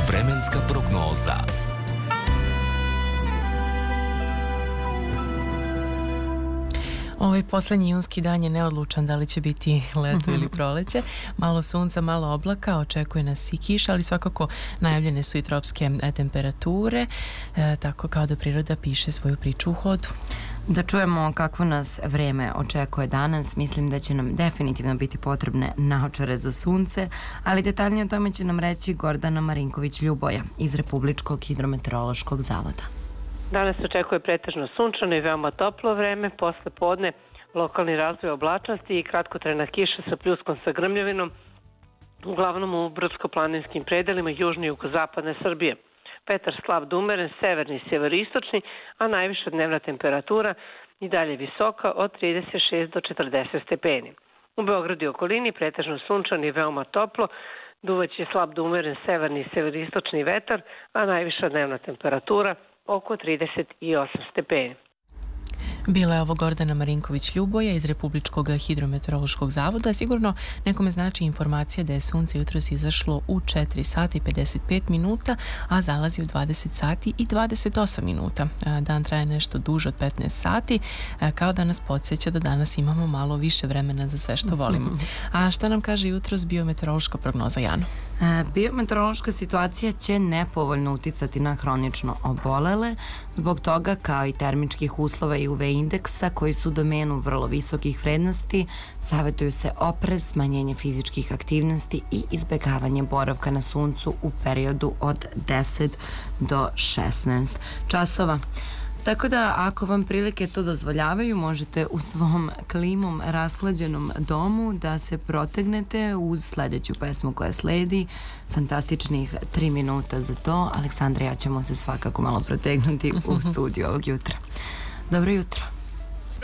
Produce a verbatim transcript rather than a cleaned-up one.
Vremenska prognoza. Ovaj poslednji junski dan je neodlučan da li će biti leto ili proleće. Malo sunca, malo oblaka, očekuje nas i kiša, ali svakako najavljene su i tropske temperature, e, tako kao da priroda piše svoju priču u hodu. Da čujemo kakvo nas vreme očekuje danas. Mislim da će nam definitivno biti potrebne naočare za sunce, ali detaljnije o tome će nam reći Gordana Marinković-Ljuboja iz Republičkog hidrometeorološkog zavoda. Danas se očekuje pretežno sunčano i veoma toplo vreme, posle podne lokalni razvoj oblačnosti i kratkotrajna kiša sa pljuskom sa grmljavinom, uglavnom u brdsko-planinskim predelima južne i jugozapadne Srbije. Vetar slab do umeren, severni i severistočni, a najviša dnevna temperatura i dalje visoka od trideset šest do četrdeset stepeni. U Beogradu i okolini pretežno sunčano i veoma toplo, duvaće slab do umeren severni i severistočni vetar, a najviša dnevna temperatura oko trideset osam stepeni. Bila je ovo Gordana Marinković-Ljuboja iz Republičkog hidrometeorološkog zavoda. Sigurno nekome znači informacija da je sunce jutros izašlo u četiri sata i pedeset pet minuta, a zalazi u dvadeset sati i dvadeset osam minuta. Dan traje nešto duže od petnaest sati, kao da nas podsjeća da danas imamo malo više vremena za sve što volimo. A šta nam kaže jutros biometeorološka prognoza, Jano? Biometeorološka situacija će nepovoljno uticati na hronično obolele, zbog toga kao i termičkih uslova i U V indeksa koji su u domenu vrlo visokih vrednosti, savjetuju se oprez, smanjenje fizičkih aktivnosti i izbegavanje boravka na suncu u periodu od deset do šesnaest časova. Tako da, ako vam prilike to dozvoljavaju, možete u svom klimom rashlađenom domu da se protegnete uz sledeću pesmu koja sledi. Fantastičnih tri minuta za to. Aleksandra i ja ćemo se svakako malo protegnuti u studiju ovog jutra. Dobro jutro.